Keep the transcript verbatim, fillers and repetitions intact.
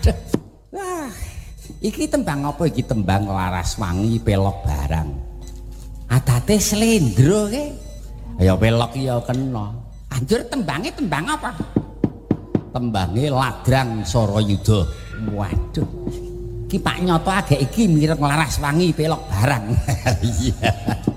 Wah, iki tembang apa iki tembang Laraswangi pelok barang. Adate slendro ke. Ya pelok ya kena. Anjur tembange tembang apa? Tembange Ladrang Sarayuda. Waduh. Ki Pak Nyoto agek iki mireng Laraswangi pelok barang. Iya.